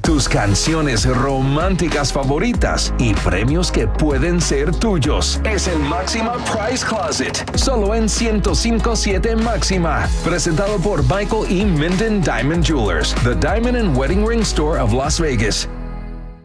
tus canciones románticas favoritas y premios que pueden ser tuyos. Es el Máxima Price Closet, solo en 105.7 Máxima. Presentado por Michael E. Minden Diamond Jewelers, the Diamond and Wedding Ring Store of Las Vegas.